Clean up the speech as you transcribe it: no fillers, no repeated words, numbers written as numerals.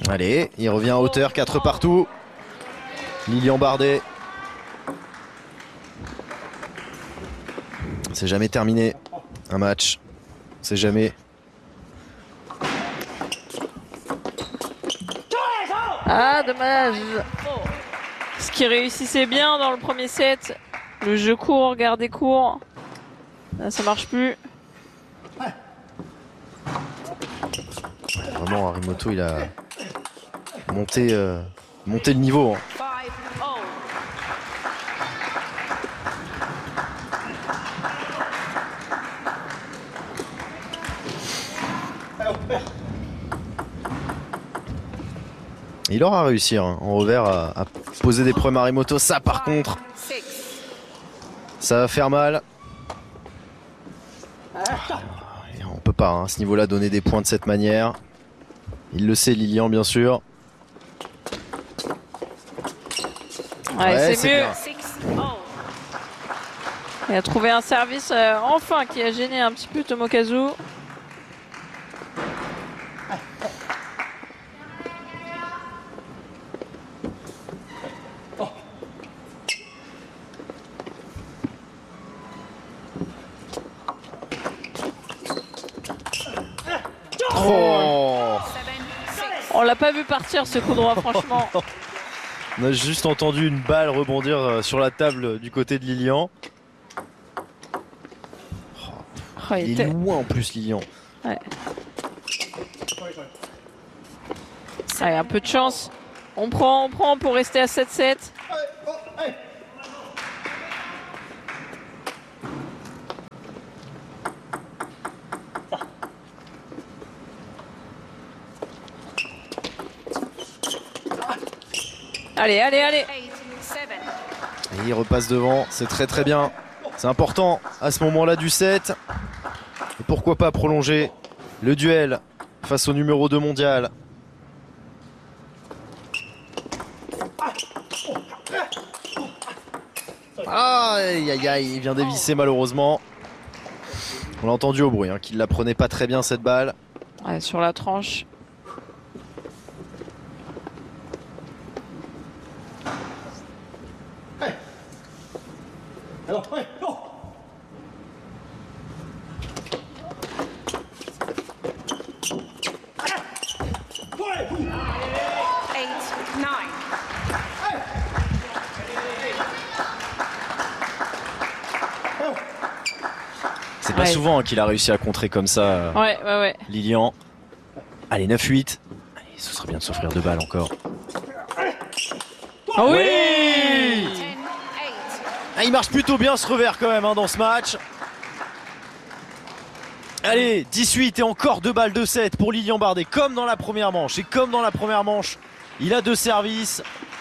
Allez, il revient à hauteur, 4 partout. Lilian Bardet. C'est jamais terminé un match. C'est jamais. Ah, dommage. Ce qui réussissait bien dans le premier set. Le jeu court, garder court. Là, ça marche plus. Vraiment, Harimoto, il a monté le niveau. Il aura réussi en revers à poser des problèmes à Harimoto. Ça, par contre, ça va faire mal. On peut pas, à ce niveau-là, donner des points de cette manière. Il le sait, Lilian, bien sûr. Ouais, c'est mieux. Il a trouvé un service enfin qui a gêné un petit peu Tomokazu. Oh, on l'a pas vu partir ce coup droit, franchement. On a juste entendu une balle rebondir sur la table du côté de Lilian. Oh, il est loin en plus, Lilian. Ouais. Allez, un peu de chance. On prend pour rester à 7-7. Allez, allez, allez. Et il repasse devant, c'est très très bien. C'est important à ce moment-là du set. Et pourquoi pas prolonger le duel face au numéro 2 mondial. Aïe aïe aïe, il vient dévisser malheureusement. On l'a entendu au bruit, qu'il la prenait pas très bien cette balle. Ouais, sur la tranche. C'est pas souvent qu'il a réussi à contrer comme ça. Ouais. Lilian. Allez, 9-8. Allez, ce serait bien de s'offrir 2 balles encore. Oh oui, il marche plutôt bien ce revers quand même dans ce match. Allez, 18 et encore 2 balles de 7 pour Lilian Bardet, comme dans la première manche. Et comme dans la première manche, il a 2 services.